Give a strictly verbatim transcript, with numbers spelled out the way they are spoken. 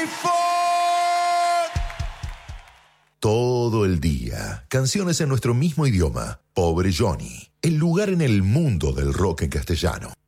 Todo el día, canciones en nuestro mismo idioma. Pobre Johnny, el lugar en el mundo del rock en castellano.